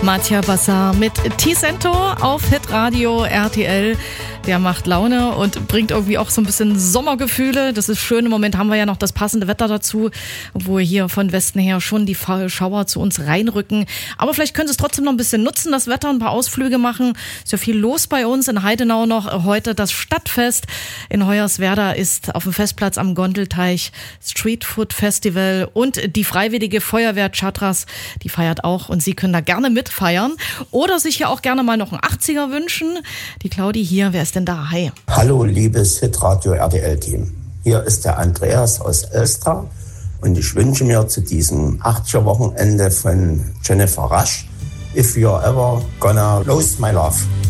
Mattia Bassar mit Ticento auf Hitradio RTL. Der macht Laune und bringt irgendwie auch so ein bisschen Sommergefühle. Das ist schön. Im Moment haben wir ja noch das passende Wetter dazu, wo hier von Westen her schon die Schauer zu uns reinrücken. Aber vielleicht können Sie es trotzdem noch ein bisschen nutzen, das Wetter, ein paar Ausflüge machen. Ist ja viel los bei uns. In Heidenau noch heute das Stadtfest. In Hoyerswerda ist auf dem Festplatz am Gondelteich Street Food Festival und die Freiwillige Feuerwehr Chatras, die feiert auch und Sie können da gerne mitfeiern oder sich ja auch gerne mal noch einen 80er wünschen. Die Claudi hier, wer ist denn da? Hi. Hallo, liebes Hitradio RTL-Team. Hier ist der Andreas aus Elster und ich wünsche mir zu diesem 80er-Wochenende von Jennifer Rush If You're Ever Gonna Lose My Love.